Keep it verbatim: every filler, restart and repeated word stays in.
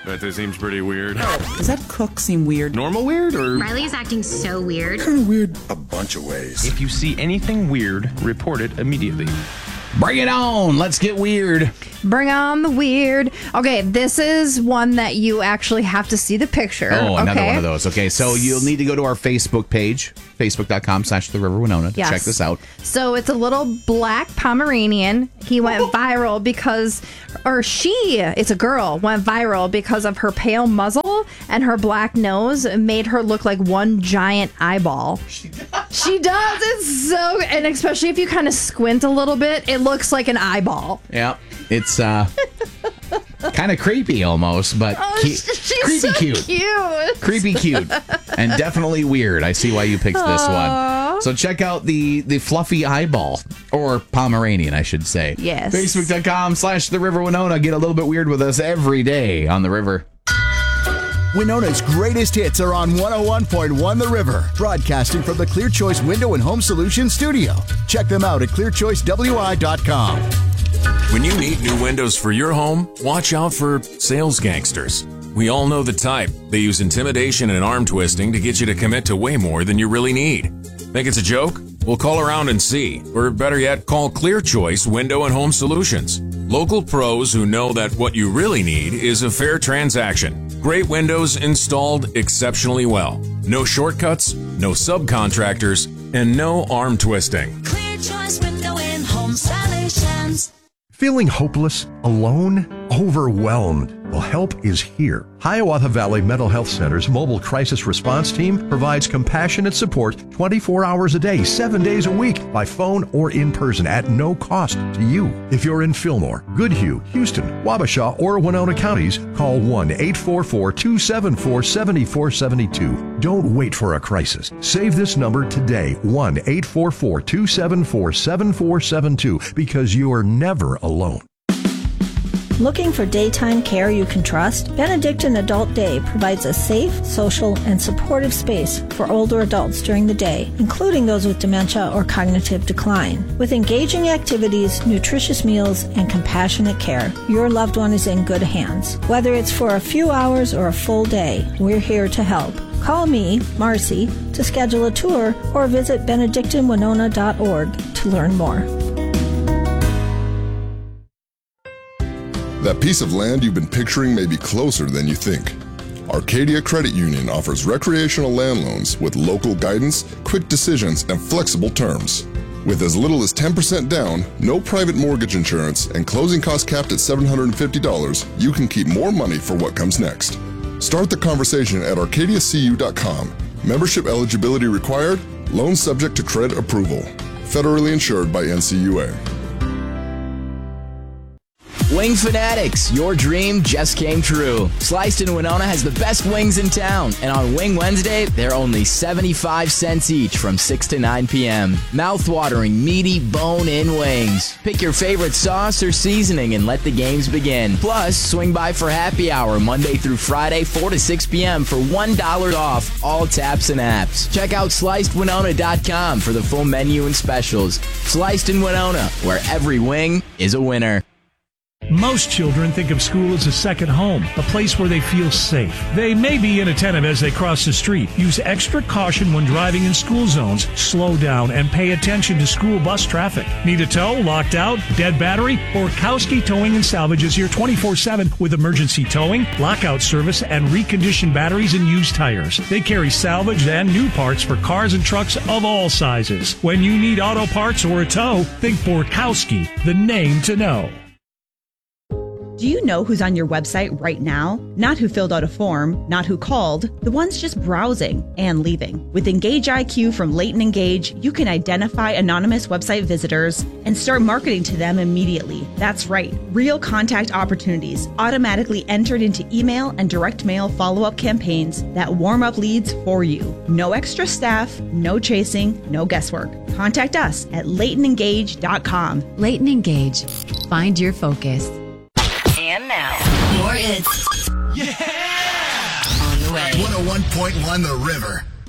Bet this seems pretty weird. Does that cook seem weird? Normal weird or? Riley's acting so weird. Kind of weird a bunch of ways. If you see anything weird, report it immediately. Bring it on. Let's get weird. Bring on the weird. Okay, this is one that you actually have to see the picture. Oh, another okay? one of those. Okay, so you'll need to go to our Facebook page, facebook.com slash the River Winona to Yes. check this out. So it's a little black Pomeranian. He went viral because, or she, it's a girl, went viral because of her pale muzzle and her black nose made her look like one giant eyeball. She does. She does. It's so, and especially if you kind of squint a little bit, it looks like an eyeball. Yeah, it's uh, kind of creepy almost, but Oh, cu- she's creepy so cute. cute. Creepy cute. And definitely weird. I see why you picked this one. So check out the, the fluffy eyeball, or Pomeranian, I should say. Yes. Facebook.com slash the River Winona. Get a little bit weird with us every day on the river. Winona's greatest hits are on one oh one point one The River, broadcasting from the Clear Choice Window and Home Solutions studio. Check them out at clear choice w i dot com. When you need new windows for your home, watch out for sales gangsters. We all know the type. They use intimidation and arm twisting to get you to commit to way more than you really need. Think it's a joke? Well, call around and see. Or better yet, call Clear Choice Window and Home Solutions. Local pros who know that what you really need is a fair transaction. Great windows installed exceptionally well. No shortcuts, no subcontractors, and no arm twisting. Clear Choice Window and Home Solutions. Feeling hopeless, alone, overwhelmed? Well, help is here. Hiawatha Valley Mental Health Center's mobile crisis response team provides compassionate support twenty-four hours a day, seven days a week, by phone or in person at no cost to you. If you're in Fillmore, Goodhue, Houston, Wabasha, or Winona counties, call one eight four four, two seven four, seven four seven two. Don't wait for a crisis. Save this number today, one eight four four, two seven four, seven four seven two, because you are never alone. Looking for daytime care you can trust? Benedictine Adult Day provides a safe, social, and supportive space for older adults during the day, including those with dementia or cognitive decline. With engaging activities, nutritious meals, and compassionate care, your loved one is in good hands. Whether it's for a few hours or a full day, we're here to help. Call me, Marcy, to schedule a tour or visit benedictine winona dot org to learn more. That piece of land you've been picturing may be closer than you think. Arcadia Credit Union offers recreational land loans with local guidance, quick decisions, and flexible terms. With as little as ten percent down, no private mortgage insurance, and closing costs capped at seven hundred fifty dollars, you can keep more money for what comes next. Start the conversation at arcadia c u dot com. Membership eligibility required. Loan subject to credit approval. Federally insured by N C U A. Wing Fanatics, your dream just came true. Sliced in Winona has the best wings in town, and on Wing Wednesday, they're only seventy-five cents each from six to nine p.m. Mouth-watering, meaty, bone-in wings. Pick your favorite sauce or seasoning and let the games begin. Plus, swing by for happy hour Monday through Friday, four to six p.m. for one dollar off all taps and apps. Check out sliced winona dot com for the full menu and specials. Sliced in Winona, where every wing is a winner. Most children think of school as a second home, a place where they feel safe. They may be inattentive as they cross the street. Use extra caution when driving in school zones. Slow down and pay attention to school bus traffic. Need a tow, locked out, dead battery? Borkowski Towing and Salvage is here twenty-four seven with emergency towing, lockout service, and reconditioned batteries and used tires. They carry salvaged and new parts for cars and trucks of all sizes. When you need auto parts or a tow, think Borkowski, the name to know. Do you know who's on your website right now? Not who filled out a form, not who called, the ones just browsing and leaving. With Engage I Q from Leighton Engage, you can identify anonymous website visitors and start marketing to them immediately. That's right, real contact opportunities automatically entered into email and direct mail follow-up campaigns that warm up leads for you. No extra staff, no chasing, no guesswork. Contact us at leighton engage dot com. Leighton Engage. Find your focus. And now, more hits. Yeah! On the way. one oh one point one The River.